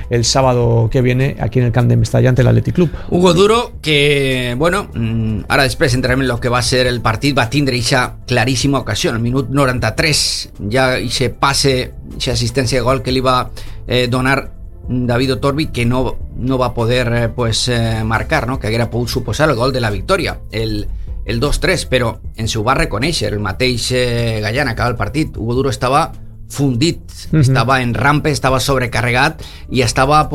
el sábado que viene aquí en el Camp de Mestalla ante el Athletic Club. Hugo Duro, que, bueno, ara després entrem en el que va ser el partit, va tindre eixa claríssima ocasió, al minut 93, ja eixe passe, eixa assistència de gol que li va donar David Otorbi, que no va poder marcar, no? Que haguera pogut suposar el gol de la victòria, el 2-3, però ens ho va reconèixer el mateix Gallán, acaba el partit. Hugo Duro estava fundit, estaba en rampe, estaba sobrecargado y estaba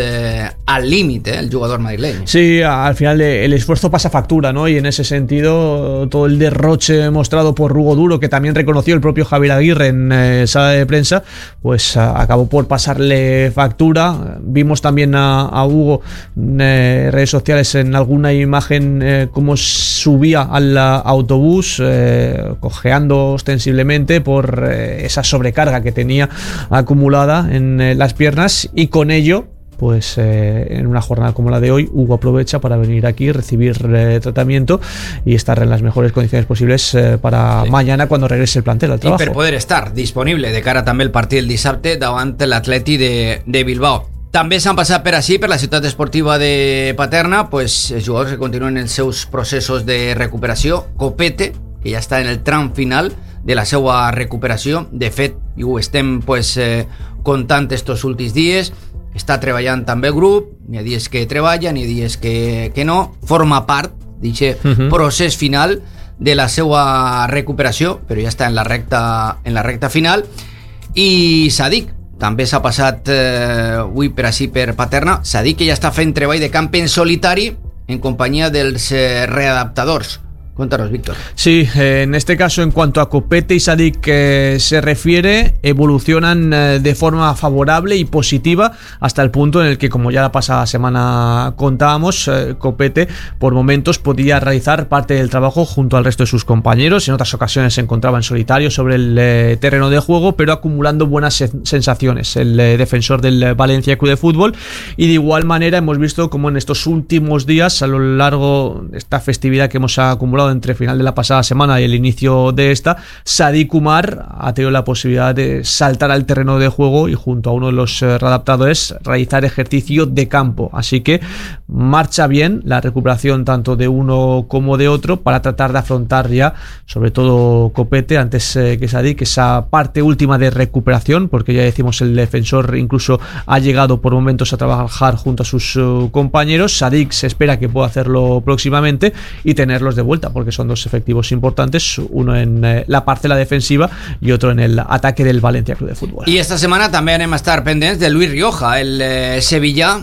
al límite el jugador madrileño. Sí, al final el esfuerzo pasa factura, ¿no? Y en ese sentido todo el derroche mostrado por Hugo Duro, que también reconoció el propio Javier Aguirre en sala de prensa, pues acabó por pasarle factura. Vimos también a Hugo en redes sociales en alguna imagen cómo subía al autobús cojeando ostensiblemente por esa sobrecarga que tenía acumulada en las piernas, y con ello pues en una jornada como la de hoy Hugo aprovecha para venir aquí, recibir tratamiento y estar en las mejores condiciones posibles para mañana cuando regrese el plantel al trabajo. I per poder estar disponible de cara també al partit del dissabte davant l'Atleti de Bilbao. També s'han passat per així, per la ciutat esportiva de Paterna, pues, els jugadors que continuen els seus processos de recuperació. Copete, que ja està en el tram final de la seva recuperació. De fet, i ho estem contant estos últims dies, està treballant també el grup, n'hi ha dies que treballa, n'hi ha dies que no, forma part d'aquest procés final de la seva recuperació, però ja està en la recta final. I Sadik també s'ha passat avui per així per Paterna. Sadik, que ja està fent treball de camp en solitari en companyia dels readaptadors. Cuéntanos, Víctor. Sí, en este caso, en cuanto a Copete y Sadik se refiere, evolucionan de forma favorable y positiva hasta el punto en el que, como ya la pasada semana contábamos, Copete por momentos podía realizar parte del trabajo junto al resto de sus compañeros. En otras ocasiones se encontraba en solitario sobre el terreno de juego, pero acumulando buenas sensaciones el defensor del Valencia Club de Fútbol. Y de igual manera hemos visto como en estos últimos días, a lo largo de esta festividad que hemos acumulado entre final de la pasada semana y el inicio de esta, Sadik Umar ha tenido la posibilidad de saltar al terreno de juego y junto a uno de los readaptadores realizar ejercicio de campo. Así que marcha bien la recuperación tanto de uno como de otro para tratar de afrontar ya, sobre todo Copete, antes que Sadik, esa parte última de recuperación, porque ya decimos el defensor incluso ha llegado por momentos a trabajar junto a sus compañeros. Sadik se espera que pueda hacerlo próximamente y tenerlos de vuelta, porque son dos efectivos importantes, uno en la parcela defensiva y otro en el ataque del Valencia Club de Fútbol. I esta setmana també anem a estar pendents de Luis Rioja, el sevillà,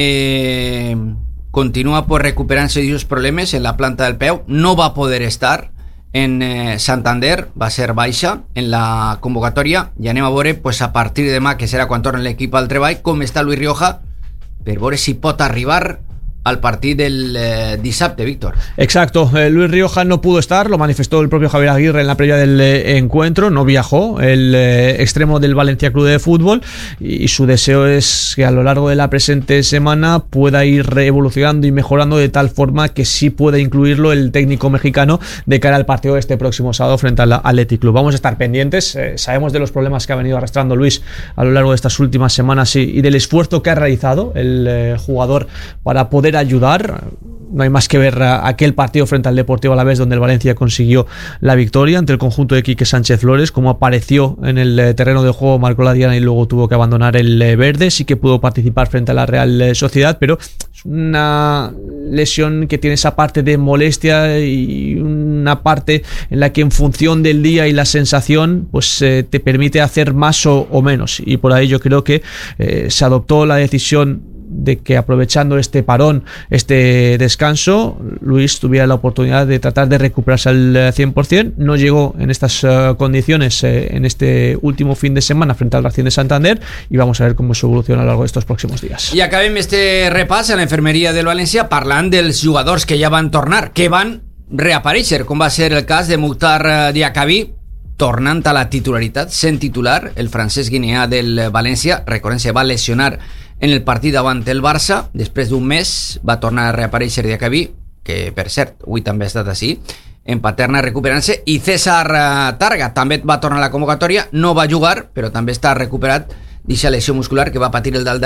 que continua recuperant-se d'aquests problemes en la planta del peu. No va poder estar en Santander, va ser baixa en la convocatòria, i anem a veure a partir de demà, que serà quan torna l'equip al treball, com està Luis Rioja, per veure si pot arribar al partido del dissabte, Víctor. Exacto, Luis Rioja no pudo estar, lo manifestó el propio Javier Aguirre en la previa del encuentro, no viajó el extremo del Valencia Club de Fútbol, y su deseo es que a lo largo de la presente semana pueda ir evolucionando y mejorando de tal forma que sí pueda incluirlo el técnico mexicano de cara al partido de este próximo sábado frente al Athletic Club. Vamos a estar pendientes, sabemos de los problemas que ha venido arrastrando Luis a lo largo de estas últimas semanas y del esfuerzo que ha realizado el jugador para poder ayudar. No hay más que ver aquel partido frente al Deportivo Alavés, donde el Valencia consiguió la victoria ante el conjunto de Quique Sánchez Flores, como apareció en el terreno de juego, marcó la diana y luego tuvo que abandonar el verde. Sí que pudo participar frente a la Real Sociedad, pero es una lesión que tiene esa parte de molestia y una parte en la que en función del día y la sensación pues te permite hacer más o menos, y por ahí yo creo que se adoptó la decisión de que, aprovechando este parón, este descanso, Luis tuviera la oportunidad de tratar de recuperarse al 100%. No llegó en estas condiciones en este último fin de semana frente al Racing de Santander, y vamos a ver cómo se evoluciona a lo largo de estos próximos días. I acabem este repàs a la infermeria del València parlant dels jugadors que ja van tornar, que van reaparèixer, com va ser el cas de Mukhtar Diakhaby, tornant a la titularitat, sent titular. El francès guineà del València, recordem, se va lesionar en el partit davant el Barça. Després d'un mes va tornar a reaparèixer Diakhaby, que per cert avui també ha estat així en Paterna recuperant-se, i César Targa també va tornar a la convocatòria, no va jugar però també està recuperat d'aquesta lesió muscular que va patir el d'Aldalla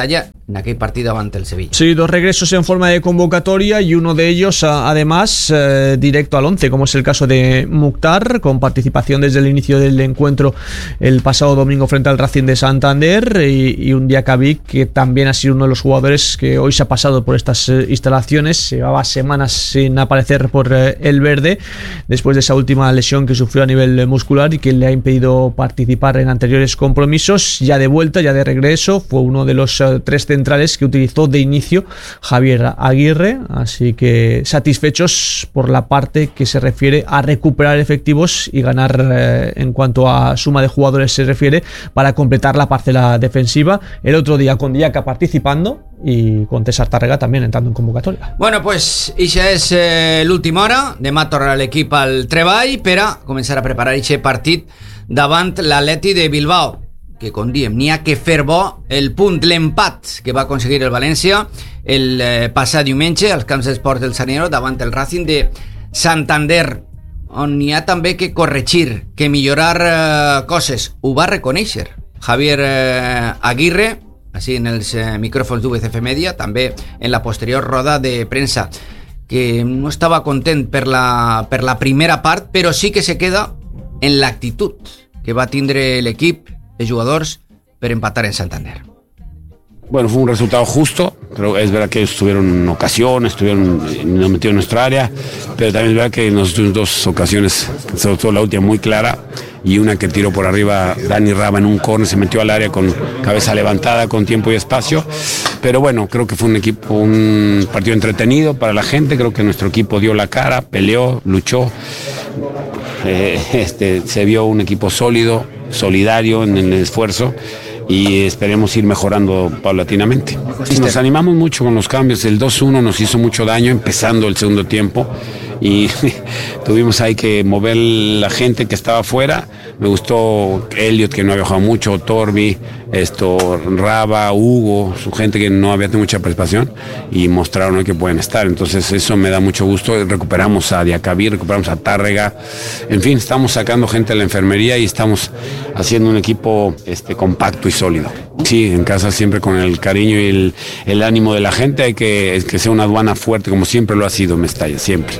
en aquel partido ante el Sevilla. Sí, 2 regresos en forma de convocatoria y uno de ellos además directo al 11, como es el caso de Mukhtar, con participación desde el inicio del encuentro el pasado domingo frente al Racing de Santander, y un Diacabí que también ha sido uno de los jugadores que hoy se ha pasado por estas instalaciones. Llevaba semanas sin aparecer por el verde después de esa última lesión que sufrió a nivel muscular y que le ha impedido participar en anteriores compromisos. Ya de vuelta, ya de regreso, fue uno de los 3 centrales que utilizó de inicio Javier Aguirre, así que satisfechos por la parte que se refiere a recuperar efectivos y ganar en cuanto a suma de jugadores se refiere, para completar la parcela defensiva. El otro día con Diaca participando y con César Tàrrega también entrando en convocatoria. Bueno, pues ixa és l'última hora. Demà tornarà l'equip al treball per a començar a preparar aquest partit davant l'Atleti de Bilbao, que com diem, n'hi ha que fer bo el punt, l'empat que va aconseguir el València el passat diumenge als camps d'esports del Saniero davant el Racing de Santander, on n'hi ha també que corregir, que millorar coses. Ho va reconèixer Javier Aguirre, així en els micròfons d'UVCF Media, també en la posterior roda de premsa, que no estava content per la primera part, però sí que se queda en l'actitud que va tindre l'equip de jugadores para empatar en Santander. Bueno, fue un resultado justo, pero es verdad que ellos tuvieron ocasiones, nos metieron en nuestra área, pero también es verdad que nos tuvimos 2 ocasiones, sobre todo la última muy clara, y una que tiró por arriba Dani Raba en un córner, se metió al área con cabeza levantada, con tiempo y espacio. Pero bueno, creo que fue un partido entretenido para la gente. Creo que nuestro equipo dio la cara, peleó, luchó. Se vio un equipo sólido, solidario en el esfuerzo, y esperemos ir mejorando paulatinamente. Nos animamos mucho con los cambios. El 2-1 nos hizo mucho daño empezando el segundo tiempo y tuvimos ahí que mover la gente que estaba afuera. Me gustó Elliot, que no había jugado mucho, Torbi, Raba, Hugo, su gente que no había tenido mucha participación, y mostraron hoy que pueden estar. Entonces eso me da mucho gusto. Recuperamos a Diacabí, recuperamos a Tàrrega, en fin, estamos sacando gente de la enfermería y estamos haciendo un equipo compacto y sólido. Sí, en casa siempre con el cariño y el ánimo de la gente. Hay que sea una aduana fuerte, como siempre lo ha sido Mestalla, siempre.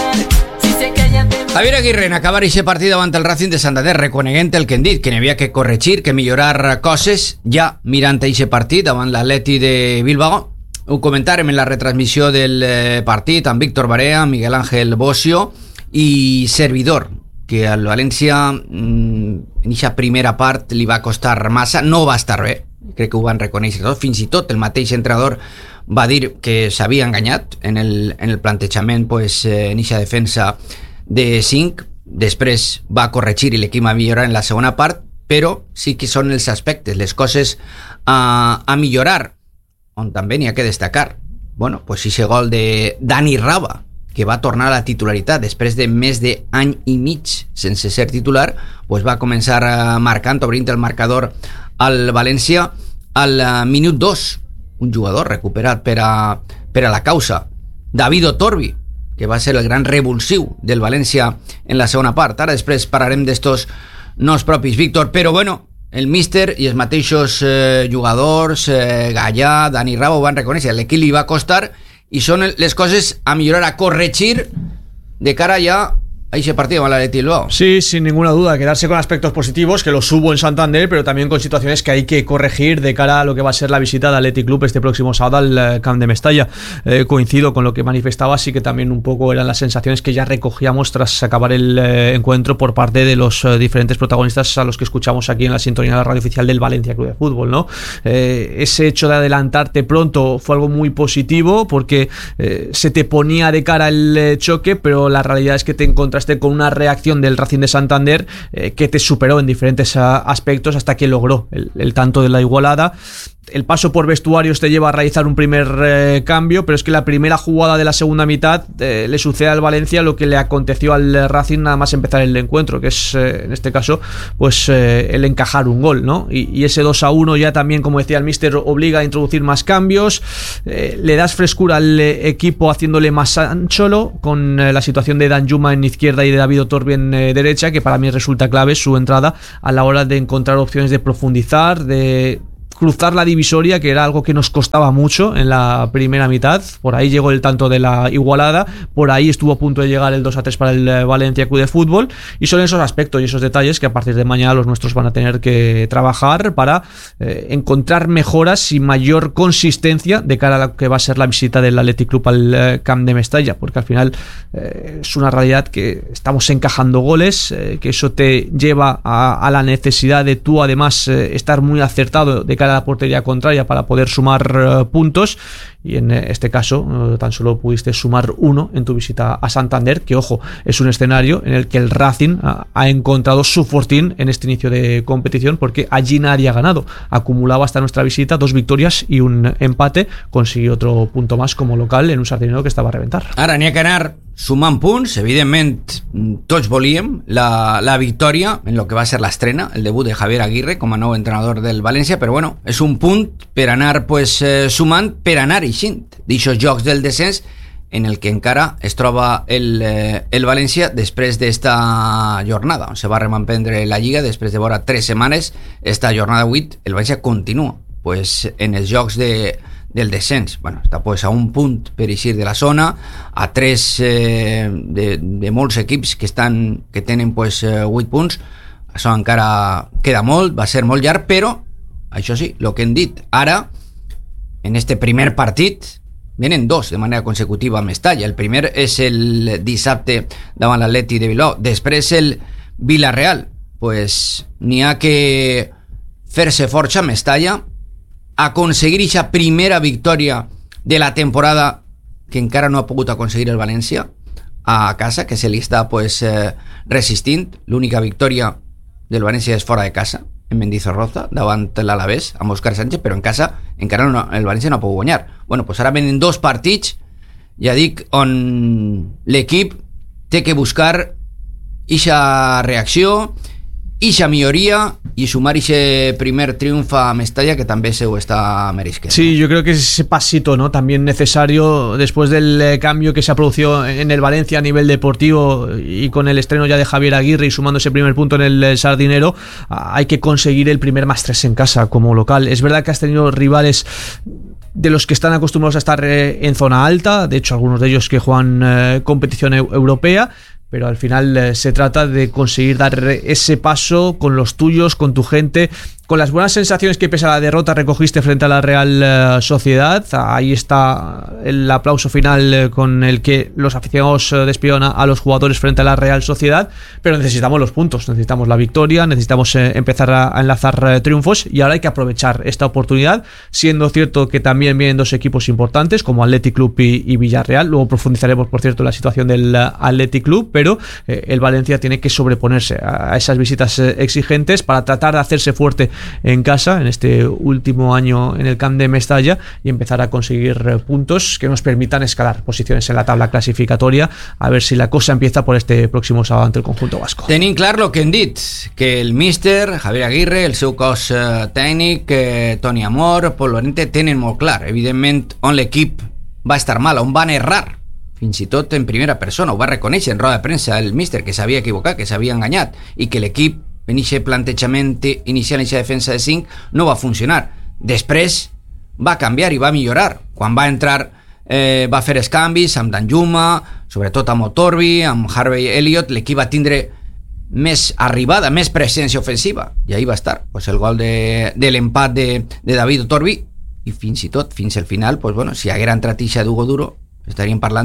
Javier Aguirre, en acabar aquest partit davant el Racing de Santander, reconeguent el que hem dit, que n'hi havia que corregir, que millorar coses, ja mirant aquest partit davant l'Atleti de Bilbao. Ho comentàrem en la retransmissió del partit amb Víctor Barea, Miguel Ángel Bocio i servidor, que al València en aquesta primera part li va costar massa, no va estar bé, crec que ho van reconèixer tots, fins i tot el mateix entrenador va dir que s'havia enganyat en el plantejament en aquesta defensa de 5, després va corregir i l'equip va millorar en la segona part, però sí que són els aspectes, les coses a millorar, on també n'hi ha que destacar. Bueno, pues ese gol de Dani Raba, que va tornar a la titularitat després de més d'any i mig sense ser titular, pues va començar marcant, obrint el marcador al València al minut 2, un jugador recuperat per a la causa, David Torbi, que va ser el gran revulsiu del València en la segona part. Ara després parlarem d'estos nos propis, Víctor, però bueno, el míster i els mateixos jugadors, Gallà, Dani Raba, ho van reconèixer, l'equip li va costar i són les coses a millorar, a corregir de cara ja ahí se partió la Atleti Bilbao. Sí, sin ninguna duda, quedarse con aspectos positivos, que los hubo en Santander, pero también con situaciones que hay que corregir de cara a lo que va a ser la visita del Athletic Club este próximo sábado al Camp de Mestalla. Coincido con lo que manifestaba, así que también un poco eran las sensaciones que ya recogíamos tras acabar el encuentro por parte de los diferentes protagonistas a los que escuchamos aquí en la sintonía de la radio oficial del Valencia Club de Fútbol, ¿no? Ese hecho de adelantarte pronto fue algo muy positivo porque se te ponía de cara el choque, pero la realidad es que te encontraste con una reacción del Racing de Santander que te superó en diferentes aspectos hasta que logró el tanto de la igualada. El paso por vestuarios te lleva a realizar un primer cambio, pero es que la primera jugada de la segunda mitad le sucede al Valencia lo que le aconteció al Racing nada más empezar el encuentro, que es en este caso pues el encajar un gol, ¿no? Y ese 2-1 ya también, como decía el míster, obliga a introducir más cambios, le das frescura al equipo haciéndole más ancho con la situación de Danjuma en izquierda y de David Torbi en derecha, que para mí resulta clave su entrada a la hora de encontrar opciones de profundizar, de cruzar la divisoria, que era algo que nos costaba mucho en la primera mitad. Por ahí llegó el tanto de la igualada, por ahí estuvo a punto de llegar el 2-3 para el Valencia Club de Fútbol, y son esos aspectos y esos detalles que a partir de mañana los nuestros van a tener que trabajar para encontrar mejoras y mayor consistencia de cara a lo que va a ser la visita del Athletic Club al Camp de Mestalla, porque al final es una realidad que estamos encajando goles, que eso te lleva a la necesidad de tú además estar muy acertado de cara a la portería contraria para poder sumar puntos, y en este caso tan solo pudiste sumar 1 en tu visita a Santander, que ojo, es un escenario en el que el Racing ha encontrado su fortín en este inicio de competición, porque allí nadie ha ganado, acumulaba hasta nuestra visita 2 victorias y un empate, consiguió otro punto más como local en un Sardinero que estaba a reventar. Ara n'hi ha que anar sumant punts, evidentment tots volíem la victòria en lo que va ser l'estrena, el debut de Javier Aguirre com a nou entrenador del València, però bueno, és un punt per anar sumant, per anar eixint d'aixòs jocs del descens en el que encara es troba el València després d'esta jornada, on se va reemprendre la Lliga després de vora 3 setmanes. Esta jornada 8, el València continua en els jocs del descens. Bueno, està a un punt per eixir de la zona, a 3 de molts equips que tenen 8 punts. Això encara queda molt, va ser molt llarg, però això sí, el que hem dit ara, en este primer partit vienen 2 de manera consecutiva a Mestalla. El primer és el dissabte davant l'Atleti de Bilbao, després el Villarreal. Pues n'hi ha que fer-se força a Mestalla, aconseguir aquesta primera victòria de la temporada que encara no ha pogut aconseguir el València a casa, que se li està resistint. L'única victòria del València és fora de casa, en Mendizorroza, davant l'Alavés, amb Òscar Sánchez, però en casa encara el València no ha pogut guanyar. Bueno, pues ara venen 2 partits, ja dic, on l'equip té que buscar ixa reacció, ixa milloría y sumar ese primer triunfo a Mestalla, que también se está merisquendo. Sí, yo creo que es ese pasito, ¿no?, también necesario después del cambio que se ha producido en el Valencia a nivel deportivo y con el estreno ya de Javier Aguirre y sumando ese primer punto en el Sardinero. Hay que conseguir el primer +3 en casa como local. Es verdad que has tenido rivales de los que están acostumbrados a estar en zona alta, de hecho algunos de ellos que juegan competición europea, pero al final se trata de conseguir dar ese paso con los tuyos, con tu gente, con las buenas sensaciones que pese a la derrota recogiste frente a la Real Sociedad. Ahí está el aplauso final con el que los aficionados despidieron a los jugadores frente a la Real Sociedad, pero necesitamos los puntos, necesitamos la victoria, necesitamos empezar a enlazar triunfos, y ahora hay que aprovechar esta oportunidad, siendo cierto que también vienen 2 equipos importantes como Athletic Club y Villarreal. Luego profundizaremos, por cierto, en la situación del Athletic Club, pero el Valencia tiene que sobreponerse a esas visitas exigentes para tratar de hacerse fuerte en casa en este último año en el Camp de Mestalla y empezar a conseguir puntos que nos permitan escalar posiciones en la tabla clasificatoria, a ver si la cosa empieza por este próximo sábado ante el conjunto vasco. Tenim clar lo que hem dit, que el míster Javier Aguirre, el seu cos tècnic, Toni Amor, Pol Lorente, tenen molt clar, evidentment, on l'equip va estar mal, on van errar, fins i tot en primera persona, ho va reconèixer en roda de premsa el míster, que s'havia equivocat, que s'havia enganyat, i que l'equip en aquest plantejament inicial, en aquesta defensa de 5, no va funcionar. Després va canviar i va millorar. Quan va entrar va fer els canvis amb Danjuma, sobretot amb Otorbi, amb Harvey Elliott, l'equip va tindre més arribada, més presència ofensiva, i ahí va estar pues el gol de l'empat de David Otorbi, i fins i tot, fins al final, pues bueno, si haguera entrat ixa d'Hugo Duro, estaríem parlant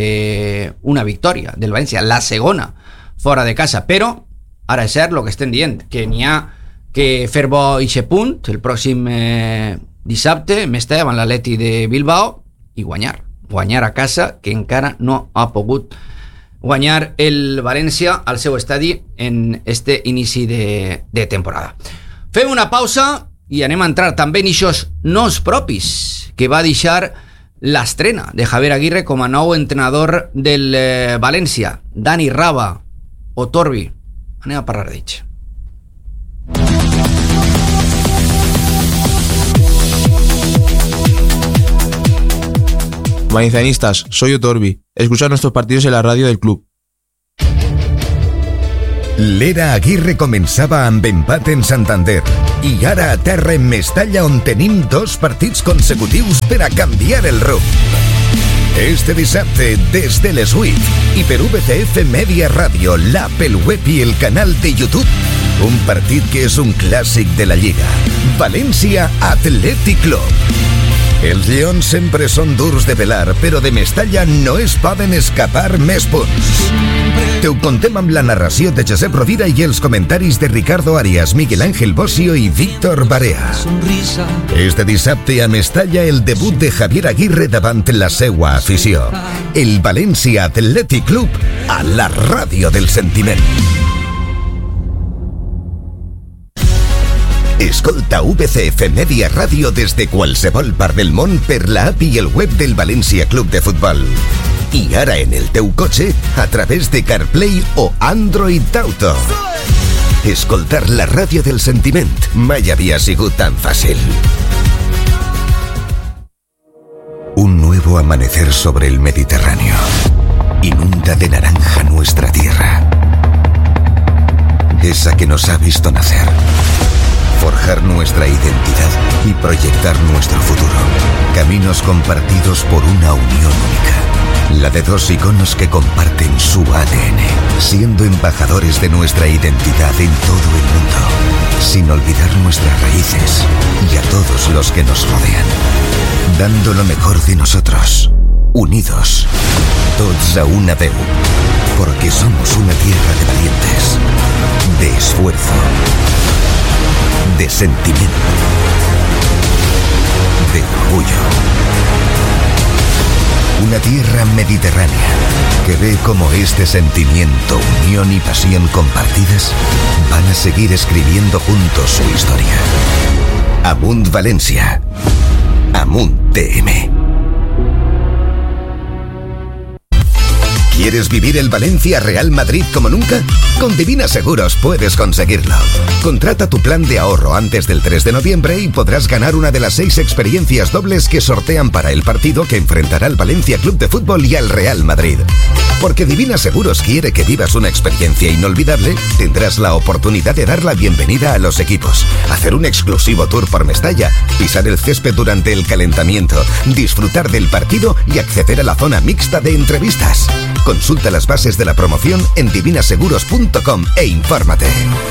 d'una victòria del València, la segona fora de casa. Però ara és cert el que estem dient, que n'hi ha que fer bo ixe punt el pròxim dissabte, més tard, amb l'Atleti de Bilbao, i guanyar a casa, que encara no ha pogut guanyar el València al seu estadi en este inici de temporada. Fem una pausa i anem a entrar també en ixos noms propis que va deixar l'estrena de Javier Aguirre com a nou entrenador del València. Dani Raba, Otorbi, anem a parlar d'ells. Valencianistas, soy Otorbi. Escuchad nuestros partidos en la radio del club. L'era Aguirre començava amb empat en Santander. I ara a terra en Mestalla, on tenim 2 partits consecutius per a canviar el rumb. Este dissabte, des de les 8 i per VCF Media Ràdio, l'app, el web i el canal de YouTube, un partit que és un clàssic de la Lliga. València Athletic Club. Els lleons sempre són durs de pelar, però de Mestalla no es poden escapar més punts. Te ho contem amb la narració de Josep Rovira i els comentaris de Ricardo Arias, Miguel Ángel Bosio i Víctor Barea. Este dissabte a Mestalla, el debut de Javier Aguirre davant la seua afició. El València Athletic Club a la ràdio del sentiment. Escolta VCF Media Ràdio des de qualsevol part del món per l'app i el web del València Club de Futbol. I ara en el teu cotxe a través de CarPlay o Android Auto. Escoltar la ràdio del sentiment mai havia sigut tan fàcil. Un nuevo amanecer sobre el Mediterráneo. Inunda de naranja nuestra tierra. Esa que nos ha visto nacer. Forjar nuestra identidad y proyectar nuestro futuro. Caminos compartidos por una unión única. La de 2 iconos que comparten su ADN, siendo embajadores de nuestra identidad en todo el mundo, sin olvidar nuestras raíces y a todos los que nos rodean. Dando lo mejor de nosotros, unidos, tots a una veu, porque somos una tierra de valientes, de esfuerzo, de sentimiento, de orgullo. Una tierra mediterránea que ve cómo este sentimiento, unión y pasión compartidas van a seguir escribiendo juntos su historia. Amunt València. Amunt TM. ¿Quieres vivir el Valencia Real Madrid como nunca? Con Divina Seguros puedes conseguirlo. Contrata tu plan de ahorro antes del 3 de noviembre y podrás ganar una de las 6 experiencias dobles que sortean para el partido que enfrentará al Valencia Club de Fútbol y al Real Madrid. Porque Divina Seguros quiere que vivas una experiencia inolvidable, tendrás la oportunidad de dar la bienvenida a los equipos, hacer un exclusivo tour por Mestalla, pisar el césped durante el calentamiento, disfrutar del partido y acceder a la zona mixta de entrevistas. Consulta las bases de la promoción en divinaseguros.com e infórmate.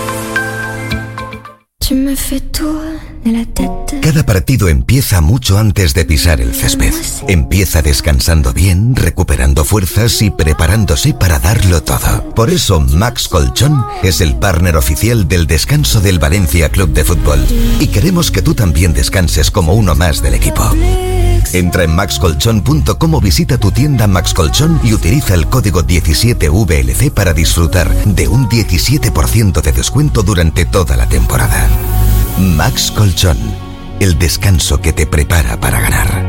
Cada partido empieza mucho antes de pisar el césped. Empieza descansando bien, recuperando fuerzas y preparándose para darlo todo. Por eso Max Colchón es el partner oficial del descanso del Valencia Club de Fútbol. Y queremos que tú también descanses como uno más del equipo. Entra en maxcolchón.com o visita tu tienda Max Colchón y utiliza el código 17VLC para disfrutar de un 17% de descuento durante toda la temporada. Max Colchón, el descanso que te prepara para ganar.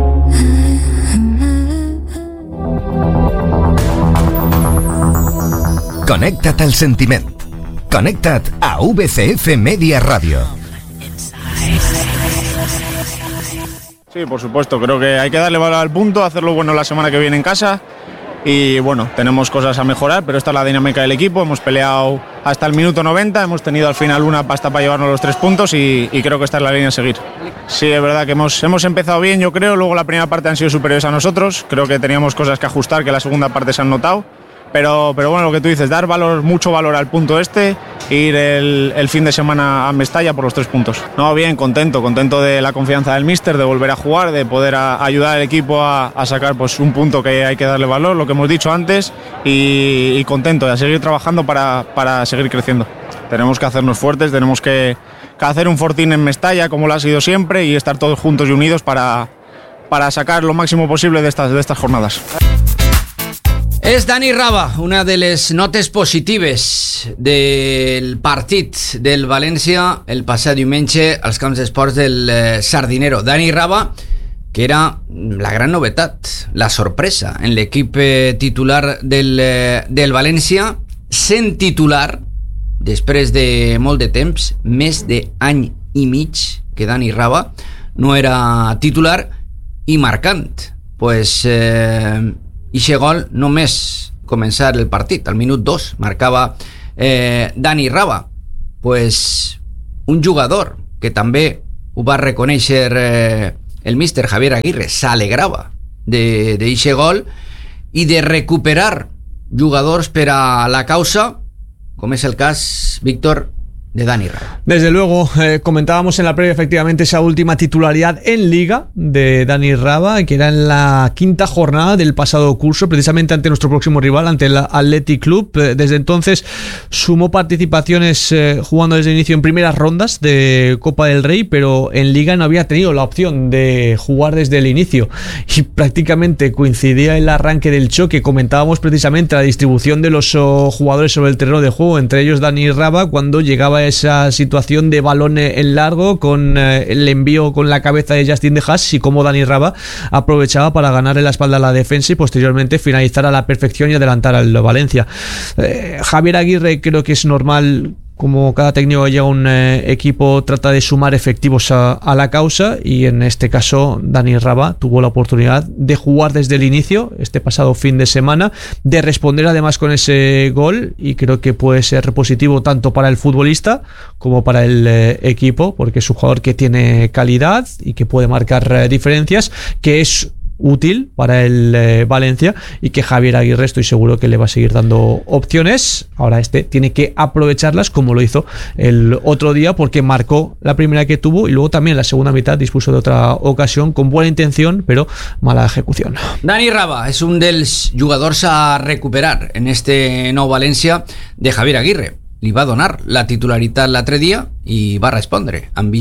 Connecta't al sentiment. Connecta't a VCF Media Ràdio. Sí, por supuesto, creo que hay que darle valor al punto, hacerlo bueno la semana que viene en casa y bueno, tenemos cosas a mejorar, pero esta es la dinámica del equipo, hemos peleado hasta el minuto 90, hemos tenido al final una pasta para llevarnos los 3 puntos y creo que esta es la línea a seguir. Sí, es verdad que hemos empezado bien, yo creo, luego la primera parte han sido superiores a nosotros, creo que teníamos cosas que ajustar, que la segunda parte se han notado. Pero bueno, lo que tú dices, dar mucho valor al punto este, ir el fin de semana a Mestalla por los 3 puntos. No, bien, contento de la confianza del míster, de volver a jugar, de poder ayudar al equipo a sacar pues un punto que hay que darle valor, lo que hemos dicho antes, y contento de a seguir trabajando para seguir creciendo. Tenemos que hacernos fuertes, tenemos que hacer un fortín en Mestalla, como lo ha sido siempre, y estar todos juntos y unidos para sacar lo máximo posible de estas jornadas. És Dani Raba, una de les notes positives del partit del València el passat diumenge als camps d'esports del Sardinero. Dani Raba, que era la gran novetat, la sorpresa en l'equip titular del València, sent titular després de molt de temps, més d'any i mig que Dani Raba no era titular i marcant. Ixe gol només començar el partit, al minut 2 marcava Dani Raba. un jugador que també ho va reconèixer el míster Javier Aguirre, s'alegrava d'eixe gol i de recuperar jugadors per a la causa, com és el cas, Víctor, de Dani Raba. Desde luego, comentábamos en la previa efectivamente esa última titularidad en Liga de Dani Raba, que era en la quinta jornada del pasado curso, precisamente ante nuestro próximo rival, ante el Athletic Club. Desde entonces sumó participaciones jugando desde el inicio en primeras rondas de Copa del Rey, pero en Liga no había tenido la opción de jugar desde el inicio y prácticamente coincidía el arranque del choque. Comentábamos precisamente la distribución de los jugadores sobre el terreno de juego, entre ellos Dani Raba, cuando llegaba esa situación de balón en largo con el envío con la cabeza de Justin De Haas y cómo Dani Raba aprovechaba para ganarle la espalda a la defensa y posteriormente finalizar a la perfección y adelantar al Valencia. Javier Aguirre, creo que es normal, como cada técnico llega a un equipo, trata de sumar efectivos a la causa, y en este caso Dani Raba tuvo la oportunidad de jugar desde el inicio este pasado fin de semana, de responder además con ese gol, y creo que puede ser positivo tanto para el futbolista como para el equipo, porque es un jugador que tiene calidad y que puede marcar diferencias, que es útil para el Valencia, y que Javier Aguirre estoy seguro que le va a seguir dando opciones. Ahora tiene que aprovecharlas como lo hizo el otro día, porque marcó la primera que tuvo y luego también la segunda mitad dispuso de otra ocasión con buena intención però mala ejecución. Dani Raba és un dels jugadors a recuperar en este nou València de Javier Aguirre. Li va donar la titularitat l'altre dia i va respondre amb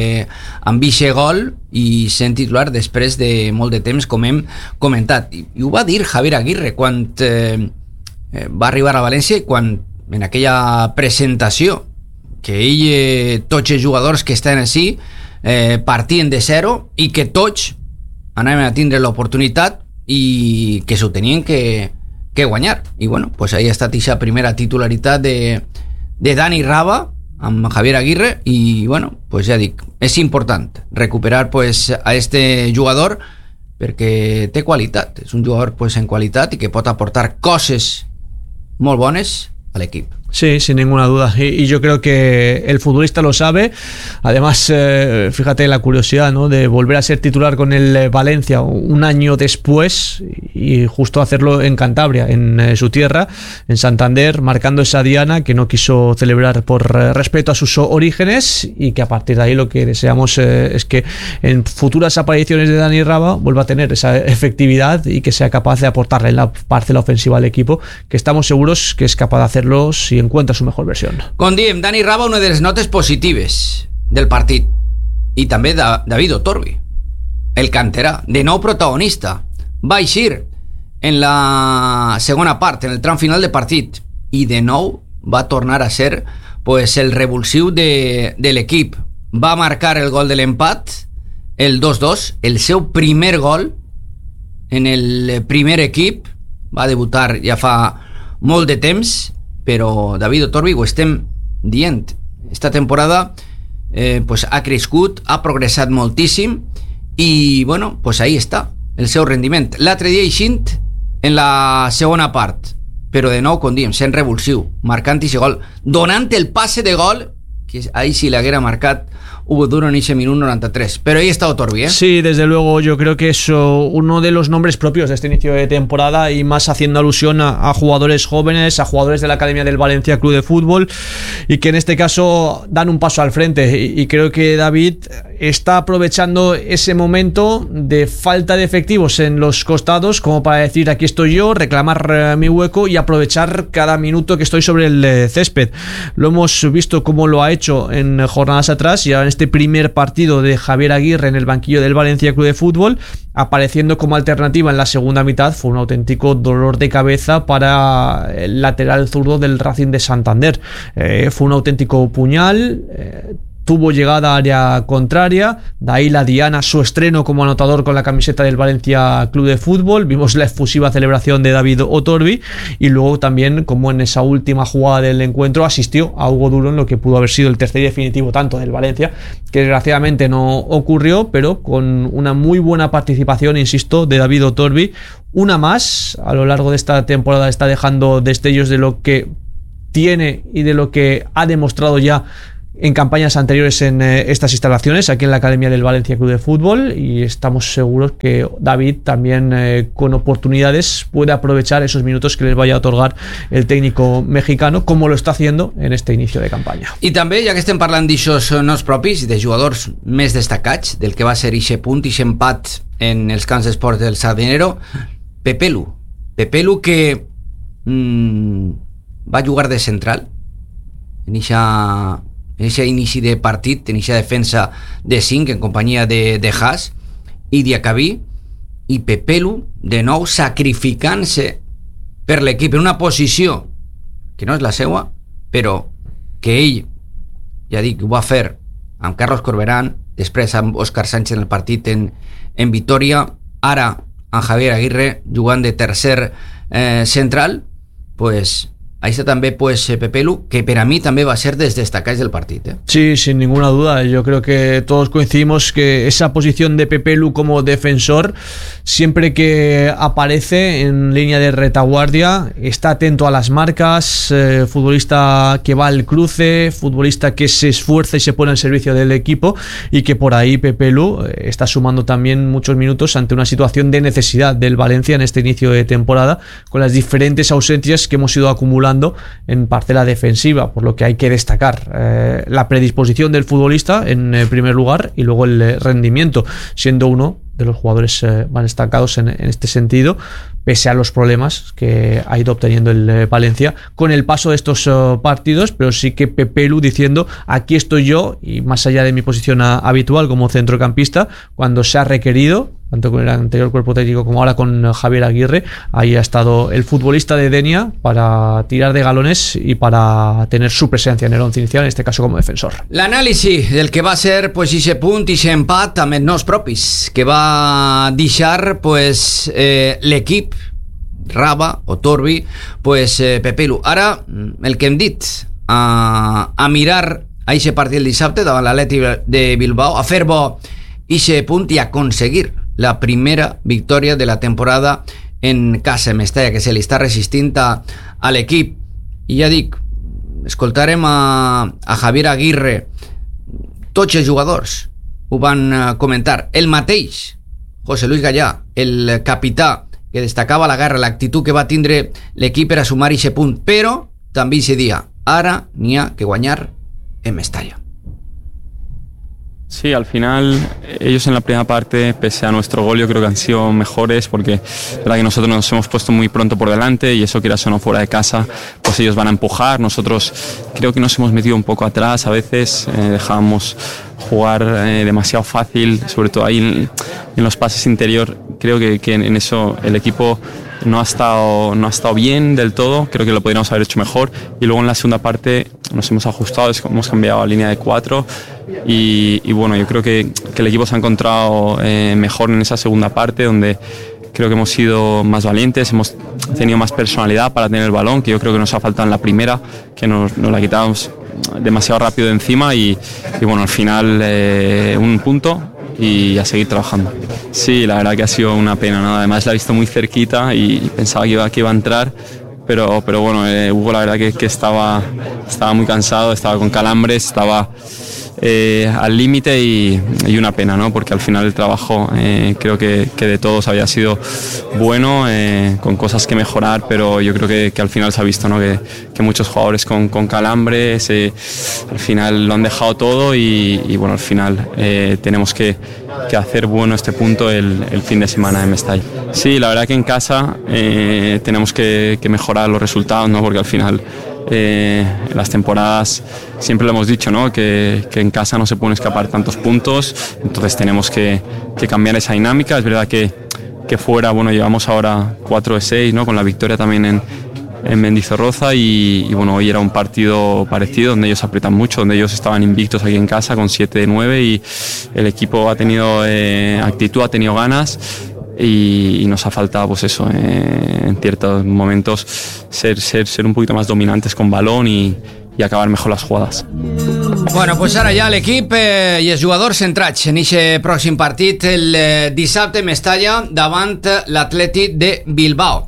ixe gol i sent titular després de molt de temps, com hem comentat. I ho va dir Javier Aguirre quan va arribar a València, i quan en aquella presentació que ell, tots els jugadors que estan així partien de zero i que tots anaven a tindre l'oportunitat i que s'ho tenien que guanyar. I bueno, pues ahí ha estat aquesta primera titularitat de Dani Raba amb Javier Aguirre, i bueno, pues ja dic, és important recuperar pues a este jugador perquè té qualitat, és un jugador pues en qualitat i que pot aportar coses molt bones a l'equip. Sí, sin ninguna duda. Y yo creo que el futbolista lo sabe. Además, fíjate la curiosidad, ¿no?, de volver a ser titular con el Valencia un año después, y justo hacerlo en Cantabria, en su tierra, en Santander, marcando esa diana que no quiso celebrar por respeto a sus orígenes, y que a partir de ahí lo que deseamos es que en futuras apariciones de Dani Raba vuelva a tener esa efectividad y que sea capaz de aportarle en la parcela ofensiva al equipo, que estamos seguros que es capaz de hacerlo si encuentra su mejor versión. Com diem, Dani Raba, una de les notes positives del partit. I també David Otorbi, el canterà, de nou protagonista. Va eixir en la segona part, en el tram final de partit, i de nou va tornar a ser pues, el revulsiu de l'equip. Va marcar el gol de l'empat, el 2-2, el seu primer gol en el primer equip. Va debutar ja fa molt de temps, però David Otorbi, ho estem dient, esta temporada pues ha crescut, ha progressat moltíssim, i bueno, pues ahí està el seu rendiment. L'altre dia eixint en la segona part, però de nou, com diem, sent revulsiu, marcant aquest gol, donant el passe de gol, que ahí sí l'haguera marcat Hugo Duro en ese minuto 93. Pero ahí está Otorbi, ¿eh? Sí, desde luego, yo creo que es uno de los nombres propios de este inicio de temporada, y más haciendo alusión a jugadores jóvenes, a jugadores de la Academia del Valencia Club de Fútbol, y que en este caso dan un paso al frente. Y creo que David está aprovechando ese momento de falta de efectivos en los costados como para decir: aquí estoy yo, reclamar mi hueco y aprovechar cada minuto que estoy sobre el césped. Lo hemos visto cómo lo ha hecho en jornadas atrás, y ahora en este primer partido de Javier Aguirre en el banquillo del Valencia Club de Fútbol, apareciendo como alternativa en la segunda mitad. Fue un auténtico dolor de cabeza para el lateral zurdo del Racing de Santander. Fue un auténtico puñal. Tuvo llegada a área contraria, de ahí la diana, su estreno como anotador con la camiseta del Valencia Club de Fútbol. Vimos la efusiva celebración de David Otorbi, y luego también como en esa última jugada del encuentro asistió a Hugo Duro en lo que pudo haber sido el tercer y definitivo tanto del Valencia, que desgraciadamente no ocurrió, pero con una muy buena participación, insisto, de David Otorbi. Una más a lo largo de esta temporada, está dejando destellos de lo que tiene y de lo que ha demostrado ya en campañas anteriores en estas instalaciones, aquí en la Academia del Valencia Club de Fútbol, y estamos seguros que David también con oportunidades puede aprovechar esos minutos que les vaya a otorgar el técnico mexicano, como lo está haciendo en este inicio de campaña. I també, ja que estem parlant d'aixòs noms propis, de jugadors més destacats, del que va ser ixe punt, ixe empat en els camps d'esports del Sardinero, Pepelu que va jugar de central en ese inici de partit, en esa defensa de 5 en companyia de Haas i Diacabí, i Pepelu de nou sacrificant-se per l'equip en una posició que no és la seua, però que ell, ja dic, ho va fer amb Carlos Corberán, després amb Òscar Sánchez en el partit en Vitoria, ara amb Javier Aguirre jugant de tercer central, pues ahí está también Pepelu, que para mí también va a ser desde destacáis del partido. Sí, sin ninguna duda. Yo creo que todos coincidimos que esa posición de Pepelu como defensor, siempre que aparece en línea de retaguardia, está atento a las marcas, futbolista que va al cruce, futbolista que se esfuerza y se pone al servicio del equipo, y que por ahí Pepelu está sumando también muchos minutos ante una situación de necesidad del Valencia en este inicio de temporada, con las diferentes ausencias que hemos ido acumulando en parcela defensiva, por lo que hay que destacar la predisposición del futbolista en primer lugar, y luego el rendimiento, siendo uno de los jugadores más destacados en este sentido, pese a los problemas que ha ido obteniendo el Valencia con el paso de estos partidos. Pero sí que Pepelu diciendo: aquí estoy yo, y más allá de mi posición habitual como centrocampista, cuando se ha requerido, tanto con el anterior cuerpo técnico como ahora con Javier Aguirre, ahí ha estado el futbolista de Denia para tirar de galones y para tener su presencia en el once inicial, en este caso como defensor. L'anàlisi del que va ser pues ixe punt, ixe empat amb els nos propis que va deixar pues l'equip Raba o Torbi, pues Pepelu. Ara el que hem dit, a mirar a ixe partit el dissabte davant l'Atleti de Bilbao, a fer bo ixe punt i aconseguir la primera victòria de la temporada en casa Mestalla, que se li està resistint a l'equip. I ja dic, escoltarem a Javier Aguirre, tots els jugadors ho van comentar, el mateix José Luis Gallà, el capità, que destacava la garra, l'actitud que va tindre l'equip per a sumar aquest punt, però també aquest dia, ara n'hi ha que guanyar en Mestalla. Sí, al final ellos en la primera parte, pese a nuestro gol, yo creo que han sido mejores, porque es verdad que nosotros nos hemos puesto muy pronto por delante, y eso, quieras o no, fuera de casa, pues ellos van a empujar. Nosotros creo que nos hemos metido un poco atrás a veces, dejábamos jugar demasiado fácil, sobre todo ahí en los pases interior. Creo que en eso el equipo no ha estado bien del todo, creo que lo podríamos haber hecho mejor, y luego en la segunda parte nos hemos ajustado, hemos cambiado a línea de 4 y bueno, yo creo que el equipo se ha encontrado mejor en esa segunda parte, donde creo que hemos sido más valientes, hemos tenido más personalidad para tener el balón, que yo creo que nos ha faltado en la primera, que nos la quitábamos demasiado rápido de encima, y bueno, al final un punto y a seguir trabajando. Sí, la verdad que ha sido una pena, ¿no? Además la he visto muy cerquita y pensaba que iba a entrar, pero bueno, Hugo, la verdad que estaba muy cansado, estaba con calambres, estaba al límite, y una pena, ¿no? Porque al final el trabajo creo que de todos había sido bueno, con cosas que mejorar, pero yo creo que al final se ha visto, ¿no? que muchos jugadores con calambres al final lo han dejado todo, y bueno, al final tenemos que hacer bueno este punto el fin de semana en Mestalla. Sí, la verdad que en casa tenemos que mejorar los resultados, ¿no? Porque al final las temporadas siempre lo hemos dicho, ¿no? Que en casa no se pueden escapar tantos puntos, entonces tenemos que cambiar esa dinámica. Es verdad que fuera, bueno, llevamos ahora 4 de 6, ¿no? Con la victoria también en Mendizorroza, y bueno, hoy era un partido parecido, donde ellos aprietan mucho, donde ellos estaban invictos aquí en casa con 7 de 9, y el equipo ha tenido actitud, ha tenido ganas, y nos ha faltado, pues eso, en ciertos momentos ser un poquito más dominantes con balón y acabar mejor las jugadas. Bueno, pues ara ja l'equip i els jugadors centrats en aquest pròxim partit el dissabte a Mestalla davant l'Atleti de Bilbao.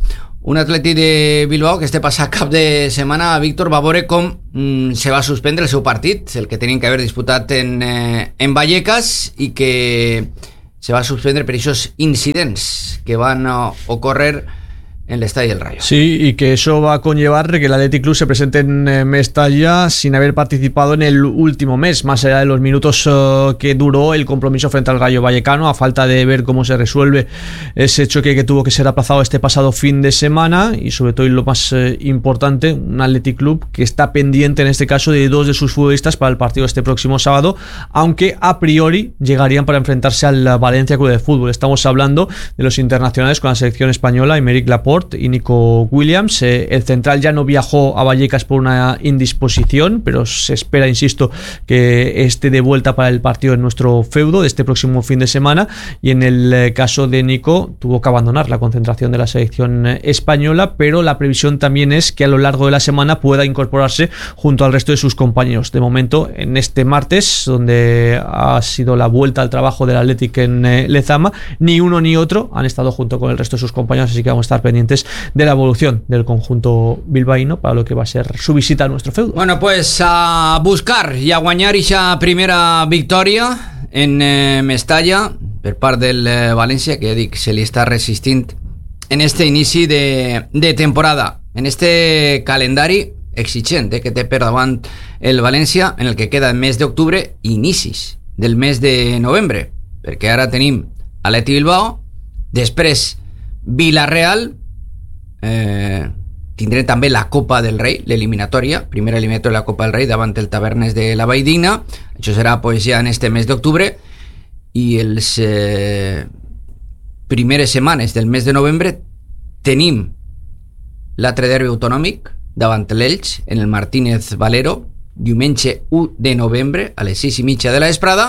Un Atleti de Bilbao que este passat cap de setmana, Víctor, va veure com se va suspendre el seu partit, el que tenien que haver disputat en Vallecas, i que se va suspendre per aquests incidents que van ocórrer en l'estadi del Rayo. Sí, y que eso va a conllevar que el Athletic Club se presente en Mestalla sin haber participado en el último mes, más allá de los minutos que duró el compromiso frente al Rayo Vallecano, a falta de ver cómo se resuelve ese choque que tuvo que ser aplazado este pasado fin de semana, y sobre todo, y lo más importante, un Athletic Club que está pendiente en este caso de 2 de sus futbolistas para el partido este próximo sábado, aunque a priori llegarían para enfrentarse al Valencia Club de Fútbol. Estamos hablando de los internacionales con la selección española, Aymeric Laporte y Nico Williams. El central ya no viajó a Vallecas por una indisposición, pero se espera, insisto, que esté de vuelta para el partido en nuestro feudo de este próximo fin de semana. Y en el caso de Nico, tuvo que abandonar la concentración de la selección española, pero la previsión también es que a lo largo de la semana pueda incorporarse junto al resto de sus compañeros. De momento, en este martes, donde ha sido la vuelta al trabajo del Athletic en Lezama, ni uno ni otro han estado junto con el resto de sus compañeros, así que vamos a estar pendientes de la evolución del conjunto bilbaíno para lo que va a ser su visita a nuestro feudo. Bueno, pues a buscar i a guanyar esa primera victòria en Mestalla per part del València, que ja dic, se li està resistint en este inici de temporada, en este calendari exigent que té per davant el València, en el que queda el mes d'octubre i inicis del mes de novembre, perquè ara tenim Atleti Bilbao, després Villarreal, tindrem també la Copa del Rei, l'eliminatòria, primera eliminatòria de la Copa del Rei davant el Tavernes de la Valldigna. Això serà pues, ja en este mes d'octubre, i els primeres setmanes del mes de novembre tenim l'altre derbi autonòmic davant l'Elx en el Martínez Valero, diumenge 1 de novembre a les 6:30 de la vesprada,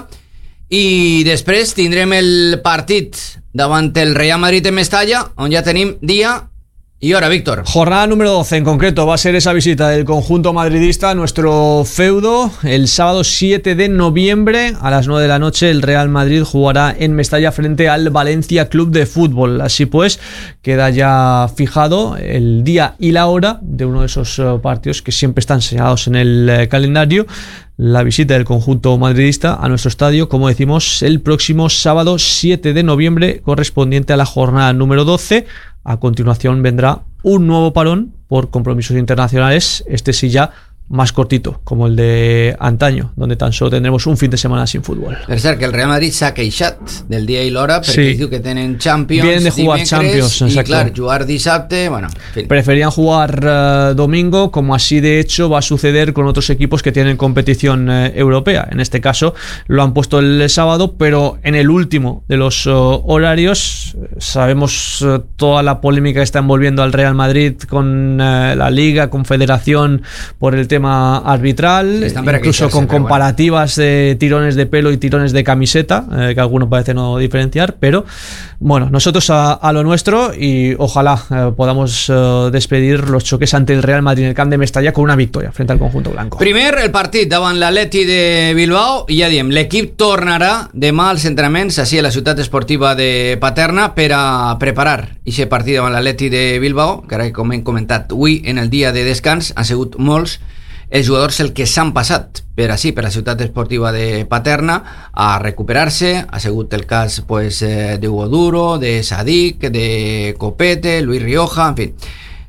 i després tindrem el partit davant el Real Madrid en Mestalla, on ja tenim dia y hora, Víctor. Jornada número 12 en concreto va a ser esa visita del conjunto madridista a nuestro feudo. El sábado 7 de noviembre a las 9 de la noche el Real Madrid jugará en Mestalla frente al Valencia Club de Fútbol. Así pues, queda ya fijado el día y la hora de uno de esos partidos que siempre están señalados en el calendario. La visita del conjunto madridista a nuestro estadio, como decimos, el próximo sábado 7 de noviembre, correspondiente a la jornada número 12. A continuación vendrá un nuevo parón por compromisos internacionales, este sí ya más cortito, como el de antaño, donde tan solo tendremos un fin de semana sin fútbol. Per cert, que el Real Madrid s'ha queixat del dia i l'hora perquè diu que tenen Champions. Vienen de jugar Champions, y exacto. claro, jugar dissabte, bueno, en fin. Preferían jugar domingo, como así de hecho va a suceder con otros equipos que tienen competición europea. En este caso lo han puesto el sábado, pero en el último de los horarios. Sabemos toda la polémica que está envolviendo al Real Madrid con la Liga, con Federación, por el tema arbitral, incluso con comparativas de tirones de pelo y tirones de camiseta, que algunos parecen no diferenciar, pero bueno, nosotros a lo nuestro, y ojalá podamos despedir los choques ante el Real Madrid en el Camp de Mestalla con una victoria frente al conjunto blanco. Primer, el partit davant l'Atleti de Bilbao, i ja diem, l'equip tornarà demà als entrenaments així a la ciutat esportiva de Paterna per a preparar aquest partit davant l'Atleti de Bilbao, que ara, com hem comentat, avui en el dia de descans han sigut molts els jugadors el que s'han passat per així, per la ciutat esportiva de Paterna a recuperar-se. Ha sigut el cas pues, de Hugo Duro, de Sadik, de Copete, Luis Rioja, en fin.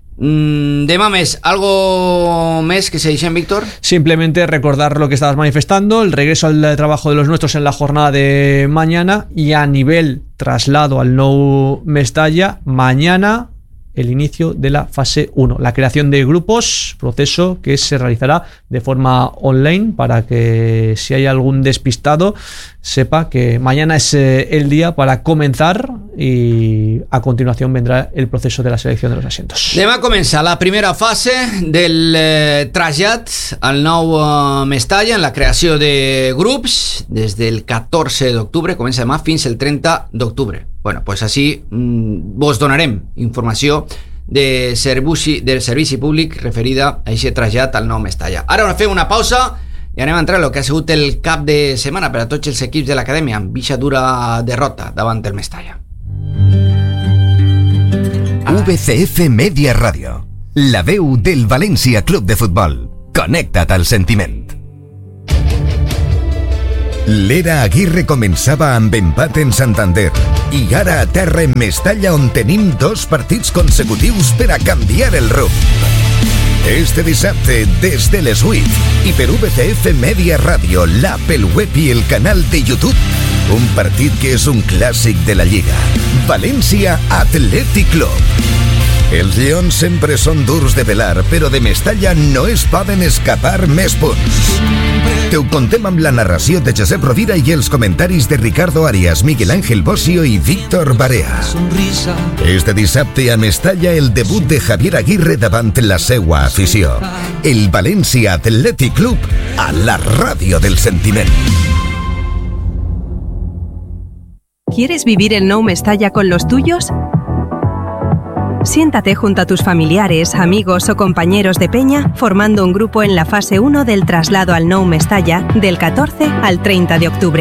Demà més, ¿algo més que se dice, Víctor? Simplemente recordar lo que estabas manifestando, el regreso al trabajo de los nuestros en la jornada de mañana, y a nivel traslado al Nou Mestalla, mañana el inicio de la fase 1, la creación de grupos, proceso que se realizará de forma online para que si hay algún despistado sepa que mañana es el día para comenzar, y a continuación vendrá el proceso de la selección de los asientos. Demà comença la primera fase del trasllat al nou Mestalla en la creació de grups des del 14 d'octubre, comença demà fins el 30 d'octubre. Bueno, pues així vos donarem informació del servici públic referida a aquest trasllat al nou Mestalla. Ara fem una pausa i anem a entrar en el que ha sigut el cap de setmana per a tots els equips de l'acadèmia, amb eixa dura derrota davant el Mestalla. VCF Media Radio, la veu del València Club de Futbol. Connecta't al sentiment. L'era Aguirre començava amb empat en Santander i ara a terra en Mestalla, on tenim 2 partits consecutius per a canviar el rumb. Este dissabte, des de les 8 i per VCF Media Radio, l'Apple Web i el canal de YouTube, un partit que és un clàssic de la Lliga. València Athletic Club. Els lleons sempre són durs de pelar, però de Mestalla no es poden escapar més punts. Te ho contem amb la narració de Josep Rovira i els comentaris de Ricardo Arias, Miguel Ángel Bosio i Víctor Barea. Este dissabte a Mestalla, el debut de Javier Aguirre davant la seua afició. El València Athletic Club a la ràdio del sentiment. ¿Quieres vivir el Nou Mestalla con los tuyos? Siéntate junto a tus familiares, amigos o compañeros de peña formando un grupo en la fase 1 del traslado al Nou Mestalla del 14 al 30 de octubre.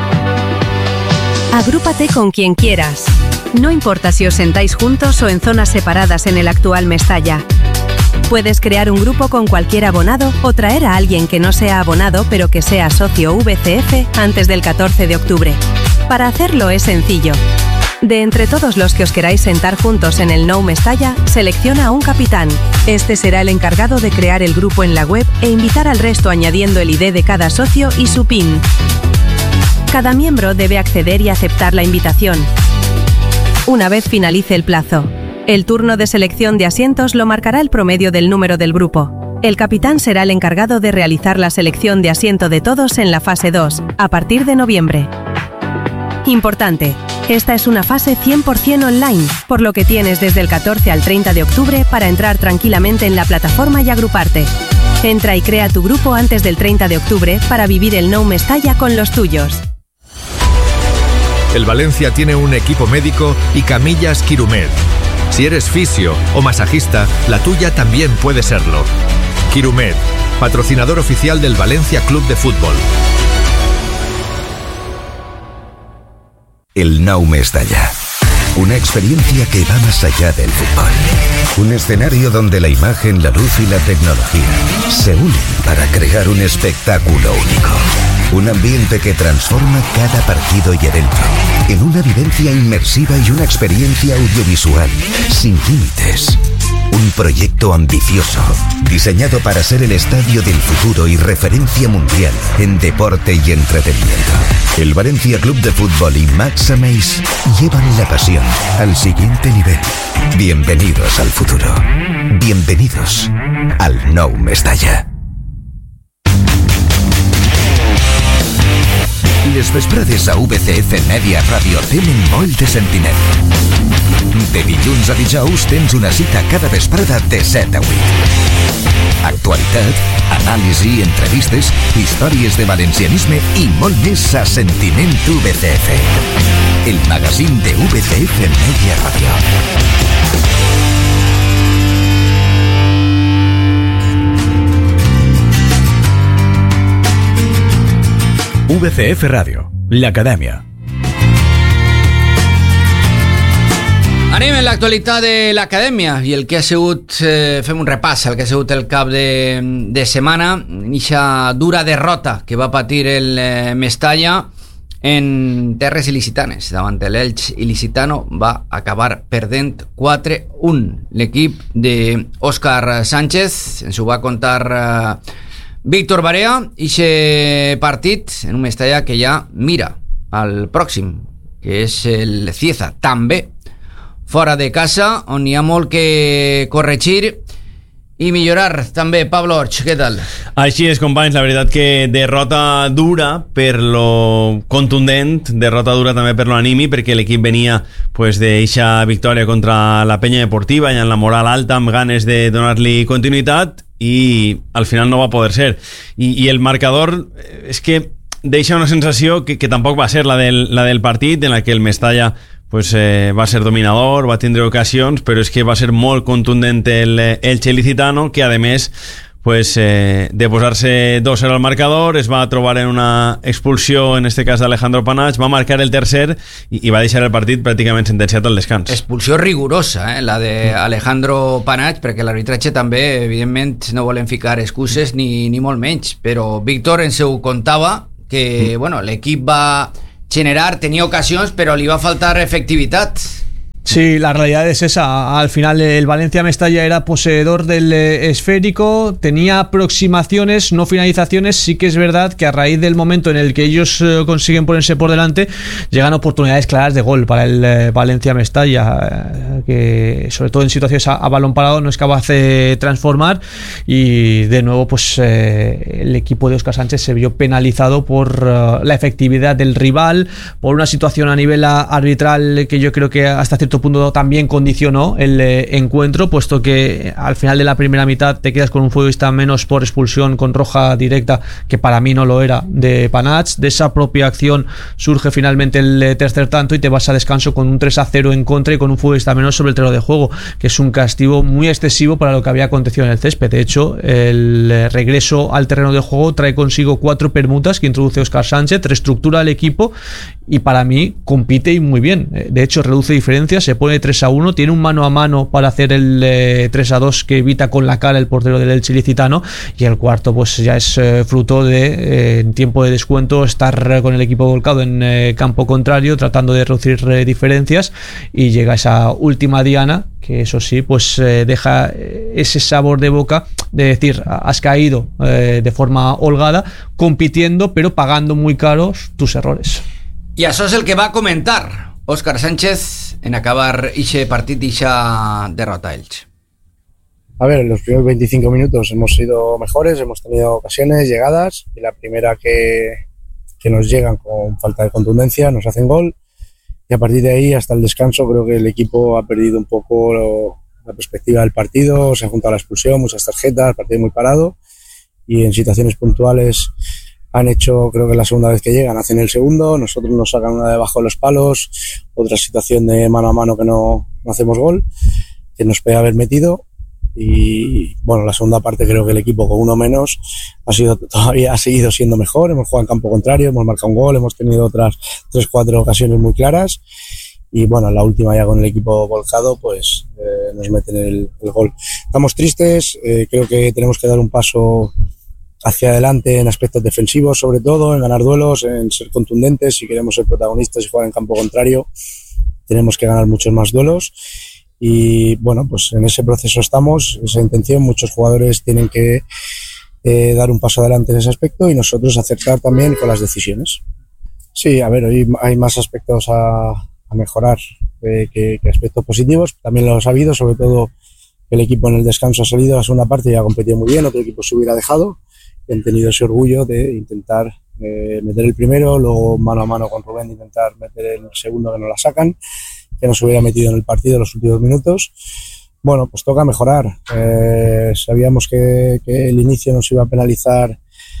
Agrúpate con quien quieras. No importa si os sentáis juntos o en zonas separadas en el actual Mestalla. Puedes crear un grupo con cualquier abonado o traer a alguien que no sea abonado pero que sea socio VCF antes del 14 de octubre. Para hacerlo es sencillo. De entre todos los que os queráis sentar juntos en el Nou Mestalla, selecciona a un capitán. Este será el encargado de crear el grupo en la web e invitar al resto añadiendo el ID de cada socio y su PIN. Cada miembro debe acceder y aceptar la invitación. Una vez finalice el plazo, el turno de selección de asientos lo marcará el promedio del número del grupo. El capitán será el encargado de realizar la selección de asiento de todos en la fase 2, a partir de noviembre. Importante, esta es una fase 100% online, por lo que tienes desde el 14 al 30 de octubre para entrar tranquilamente en la plataforma y agruparte. Entra y crea tu grupo antes del 30 de octubre para vivir el Nou Mestalla con los tuyos. El Valencia tiene un equipo médico y camillas Quirumed. Si eres fisio o masajista, la tuya también puede serlo. Quirumed, patrocinador oficial del Valencia Club de Fútbol. El Nou Mestalla. Una experiencia que va más allá del fútbol. Un escenario donde la imagen, la luz y la tecnología se unen para crear un espectáculo único. Un ambiente que transforma cada partido y evento en una vivencia inmersiva y una experiencia audiovisual sin límites. Un proyecto ambicioso, diseñado para ser el estadio del futuro y referencia mundial en deporte y entretenimiento. El Valencia Club de Fútbol y Max Ameis llevan la pasión al siguiente nivel. Bienvenidos al futuro. Bienvenidos al Nou Mestalla. Les vesprades a VCF Media Radio tenen molt de sentiment. De dilluns a dijous tens una cita cada vesprada de 7 a 8. Actualitat, anàlisi, entrevistes, històries de valencianisme i molt més a Sentiment VCF. El magazín de VCF Media Radio. VCF Radio, l'Acadèmia. Anem en l'actualitat de l'Acadèmia i el que ha sigut, fem un repàs al que ha sigut el cap de setmana, eixa dura derrota que va patir el Mestalla en terres il·licitanes davant l'Elx il·licitano. Va acabar perdent 4-1 l'equip d'Òscar Sánchez. Ens ho va contar Víctor Barea, ixe partit en un Mestalla que ja mira al pròxim, que és el Cieza, també fora de casa, on hi ha molt que corregir i millorar també. Pablo Orch, què tal? Així és, companys, la veritat que derrota dura per lo contundent, derrota dura també per lo animi, perquè l'equip venia pues, d'eixa victòria contra la Penya Deportiva i amb la moral alta, amb ganes de donar-li continuïtat, i al final no va poder ser. I el marcador és que deixa una sensació que tampoc va ser la del partit, en la que el Mestalla pues, va ser dominador, va tindre ocasions, però és que va ser molt contundent el Elche il·licitano, que a més pues, de posar-se 2-0 al marcador, es va trobar en una expulsió, en este cas d'Alejandro Panach, va marcar el tercer i va deixar el partit pràcticament sentenciat al descans. Expulsió rigorosa, la d'Alejandro Panach, perquè l'arbitratge també, evidentment, no volen ficar excuses ni molt menys, però Víctor ens ho contava que bueno, l'equip va generar, tenía ocasiones, pero le iba a faltar efectividad. Sí, la realidad es esa. Al final el Valencia Mestalla era poseedor del esférico, tenía aproximaciones, no finalizaciones. Sí que es verdad que a raíz del momento en el que ellos consiguen ponerse por delante, llegan oportunidades claras de gol para el Valencia Mestalla, que sobre todo en situaciones a balón parado no es capaz de transformar, y de nuevo pues el equipo de Óscar Sánchez se vio penalizado por la efectividad del rival, por una situación a nivel arbitral que yo creo que hasta cierto punto también condicionó el encuentro, puesto que al final de la primera mitad te quedas con un futbolista menos por expulsión con roja directa, que para mí no lo era, de Panach. De esa propia acción surge finalmente el tercer tanto y te vas a descanso con un 3-0 en contra y con un futbolista menos sobre el terreno de juego, que es un castigo muy excesivo para lo que había acontecido en el césped. De hecho, el regreso al terreno de juego trae consigo 4 permutas que introduce Óscar Sánchez, reestructura el equipo y para mí compite y muy bien. De hecho, reduce diferencias, se pone 3-1, tiene un mano a mano para hacer el 3-2 que evita con la cara el portero del Elche ilicitano, y el cuarto pues ya es fruto de en tiempo de descuento estar con el equipo volcado en campo contrario tratando de reducir diferencias, y llega esa última diana que eso sí pues deja ese sabor de boca de decir, has caído de forma holgada compitiendo pero pagando muy caros tus errores. I això és el que va comentar Óscar Sánchez en acabar ese partido y esa derrota a Elche. A ver, en los primeros 25 minutos hemos sido mejores, hemos tenido ocasiones, llegadas, y la primera que nos llegan con falta de contundencia nos hacen gol, y a partir de ahí hasta el descanso creo que el equipo ha perdido un poco la perspectiva del partido, se ha juntado la expulsión, muchas tarjetas, el partido muy parado, y en situaciones puntuales han hecho, creo que la segunda vez que llegan hacen el segundo, nosotros nos sacan una debajo de los palos, otra situación de mano a mano que no hacemos gol, que nos puede haber metido, y bueno, la segunda parte creo que el equipo con uno menos ha seguido siendo mejor, hemos jugado en campo contrario, hemos marcado un gol, hemos tenido otras 3-4 ocasiones muy claras, y bueno, la última ya con el equipo volcado pues nos meten el gol. Estamos tristes, creo que tenemos que dar un paso hacia adelante en aspectos defensivos, sobre todo en ganar duelos, en ser contundentes. Si queremos ser protagonistas y jugar en campo contrario, tenemos que ganar muchos más duelos, y bueno, pues en ese proceso estamos, esa intención. Muchos jugadores tienen que dar un paso adelante en ese aspecto, y nosotros acertar también con las decisiones. Sí, a ver, hoy hay más aspectos a mejorar que aspectos positivos. También los ha habido, sobre todo el equipo en el descanso ha salido, la segunda parte y ha competido muy bien, otro equipo se hubiera dejado. Han tenido ese orgullo de intentar meter el primero, luego mano a mano con Rubén intentar meter el segundo que no la sacan, que nos hubiera metido en el partido en los últimos minutos. Bueno, pues toca mejorar. Sabíamos que el inicio nos iba a penalizar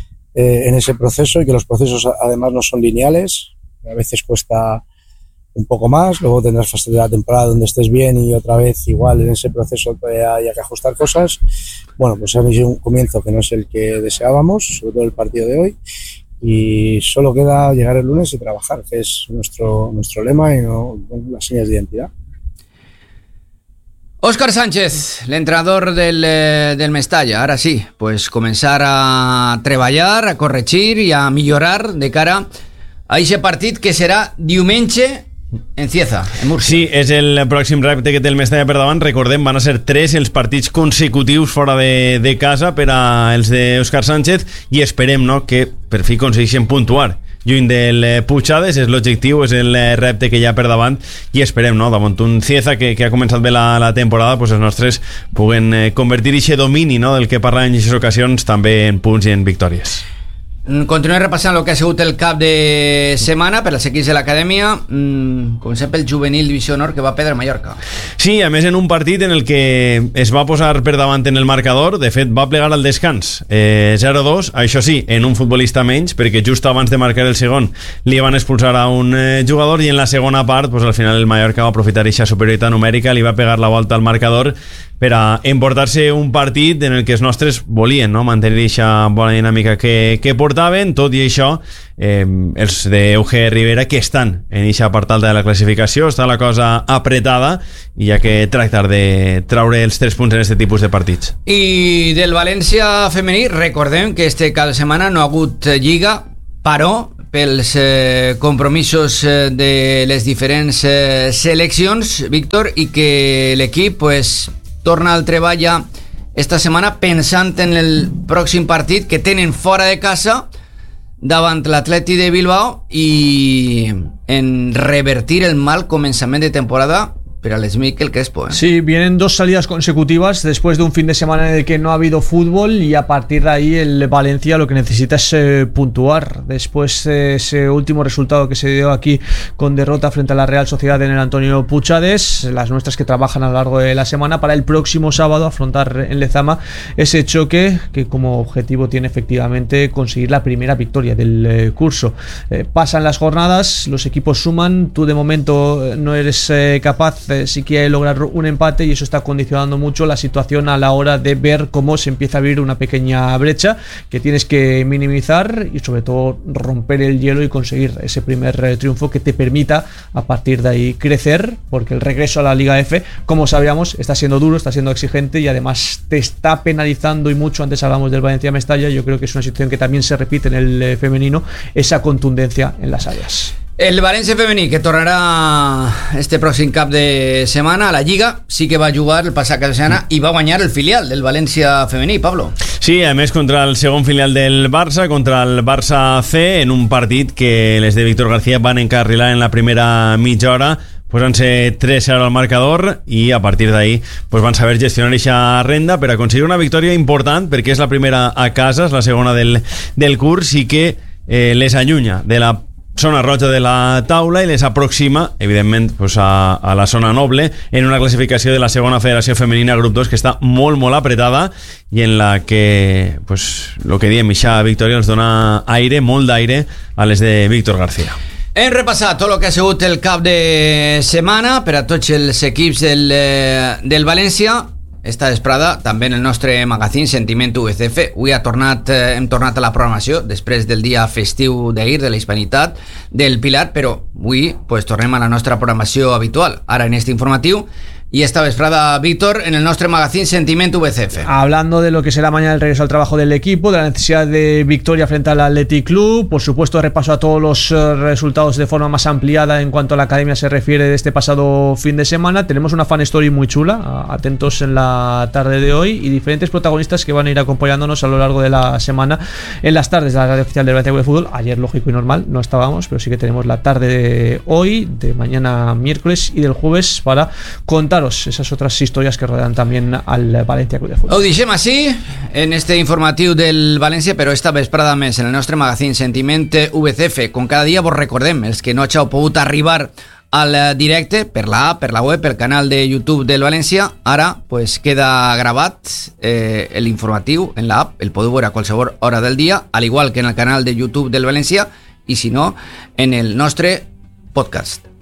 en ese proceso, y que los procesos además no son lineales, a veces cuesta un poco más, luego tendrás fase de la temporada donde estés bien y otra vez igual en ese proceso haya que ajustar cosas. Bueno, pues ha sido un comienzo que no es el que deseábamos, sobre todo el partido de hoy, y solo queda llegar el lunes y trabajar, que es nuestro lema y no las señas de identidad. Óscar Sánchez, l'entrenador del Mestalla, ara sí, pues començar a treballar, a corregir i a millorar de cara a aquest partit que serà diumenge en Cieza, en Múrcia. Sí, és el pròxim repte que té el Mestalla per davant. Recordem, van a ser 3 els partits consecutius fora de casa per a els d'Òscar Sánchez, i esperem, no, que per fi aconsegueixen puntuar lluny del Puigades. És l'objectiu, és el repte que hi ha per davant, i esperem, no, davant un Cieza que ha començat bé la temporada, pues els nostres puguen convertir aquest domini, no, del que parlàvem en aquestes ocasions també en punts i en victòries. Continuem repassant el que ha sigut el cap de setmana per als equips de l'acadèmia. Comencem pel juvenil divisió nord, que va perdre Mallorca. Sí, a més en un partit en el que es va posar per davant en el marcador. De fet va plegar al descans 0-2, això sí, en un futbolista menys, perquè just abans de marcar el segon li van expulsar a un jugador, i en la segona part pues, al final el Mallorca va aprofitar aquesta superioritat numèrica, li va pegar la volta al marcador per a emportar-se un partit en el que els nostres volien, no?, mantenir aquesta bona dinàmica que portaven. Tot i això, els d'Euge Rivera, que estan en aquesta part alta de la classificació, està la cosa apretada i hi ha que tractar de traure els 3 punts en aquest tipus de partits. I del València femení, recordem que este cap de setmana no ha hagut lliga, però pels compromisos de les diferents seleccions, Víctor, i que l'equip pues torna al treball ja esta setmana pensant en el pròxim partit que tenen fora de casa davant l'Atleti de Bilbao i en revertir el mal començament de temporada pero al Mikel Crespo. Sí, vienen 2 salidas consecutivas después de un fin de semana en el que no ha habido fútbol, y a partir de ahí el Valencia lo que necesita es puntuar. Después de ese último resultado que se dio aquí con derrota frente a la Real Sociedad en el Antonio Puchades, las nuestras que trabajan a lo largo de la semana para el próximo sábado afrontar en Lezama ese choque que como objetivo tiene efectivamente conseguir la primera victoria del curso. Pasan las jornadas, los equipos suman, tú de momento no eres capaz siquiera de lograr un empate, y eso está condicionando mucho la situación a la hora de ver cómo se empieza a abrir una pequeña brecha que tienes que minimizar y sobre todo romper el hielo y conseguir ese primer triunfo que te permita a partir de ahí crecer, porque el regreso a la Liga F, como sabíamos, está siendo duro, está siendo exigente y además te está penalizando y mucho. Antes hablamos del Valencia Mestalla, yo creo que es una situación que también se repite en el femenino, esa contundencia en las áreas. El València femení, que tornarà este pròxim cap de setmana a la Lliga, sí que va jugar el passat cap de setmana i va guanyar el filial del València femení, Pablo. Sí, a més contra el segon filial del Barça, contra el Barça C, en un partit que les de Víctor García van encarrilar en la primera mitja hora, posant-se 3-0 al marcador, i a partir d'ahí pues van saber gestionar aquesta renda per aconseguir una victòria important, perquè és la primera a casa, és la segona del curs, i que les allunya de la zona roja de la taula i les aproxima, evidentment, pues a la zona noble, en una classificació de la segona federació femenina grup 2 que està molt, molt apretada, i en la que, pues, lo que diem, ixa victòria ens dona aire, molt d'aire, a les de Víctor García. Hem repassat tot el que ha sigut el cap de setmana per a tots els equips del València. Esta vesprada també en el nostre magazín Sentiment UVCF. Avui hem tornat a la programació després del dia festiu d'ahir de la Hispanitat del Pilar, però avui pues, tornem a la nostra programació habitual, ara en este informatiu. Y esta vesprada, Víctor, en el nuestro magazine Sentiment VCF. Hablando de lo que será mañana el regreso al trabajo del equipo, de la necesidad de victoria frente al Athletic Club, por supuesto repaso a todos los resultados de forma más ampliada en cuanto a la academia se refiere de este pasado fin de semana. Tenemos una fan story muy chula, atentos en la tarde de hoy, y diferentes protagonistas que van a ir acompañándonos a lo largo de la semana en las tardes de la radio oficial del Valencia de Fútbol. Ayer, lógico y normal, no estábamos, pero sí que tenemos la tarde de hoy, de mañana miércoles y del jueves para contar esas otras historias que rodean también al Valencia Club de Fútbol. Ho deixem així en este informatiu del València, però esta vesprada més en el nostre magazín Sentiment VCF. Com cada dia vos recordem, els que no hàgiu pogut arribar al directe per la app, per la web, pel canal de YouTube del València, ara pues queda gravat l'informatiu en la app, el podeu veure a qualsevol hora del dia, al igual que en el canal de YouTube del València, i si no, en el nostre podcast.